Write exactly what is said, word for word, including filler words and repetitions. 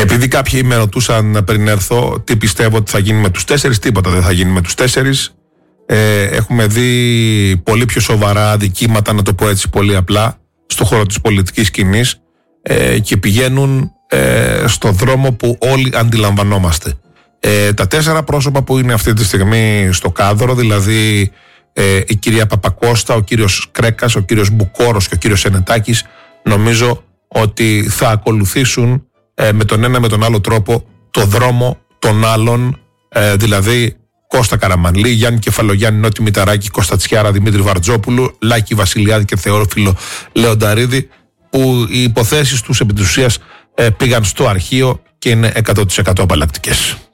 Επειδή κάποιοι με ρωτούσαν πριν έρθω τι πιστεύω ότι θα γίνει με τους τέσσερις, τίποτα δεν θα γίνει με τους τέσσερις. Ε, έχουμε δει πολύ πιο σοβαρά αδικήματα, να το πω έτσι πολύ απλά, στο χώρο της πολιτικής σκηνής ε, και πηγαίνουν ε, στο δρόμο που όλοι αντιλαμβανόμαστε. Ε, τα τέσσερα πρόσωπα που είναι αυτή τη στιγμή στο κάδρο, δηλαδή ε, η κυρία Παπακώστα, ο κύριος Κρέκας, ο κύριος Μπουκόρος και ο κύριος Ενετάκης, νομίζω ότι θα ακολουθήσουν ε, με τον ένα με τον άλλο τρόπο το δρόμο των άλλων, ε, δηλαδή Κώστα Καραμανλή, Γιάννη Κεφαλογιάννη, Νότι Μηταράκη, Κωνστατσιάρα, Δημήτρη Βαρτζόπουλου, Λάκη Βασιλιάδη και Θεόφιλο Λεονταρίδη, που οι υποθέσεις τους επί της ουσίας ε, πήγαν στο αρχείο και είναι εκατό τοις εκατό απαλλακτικές.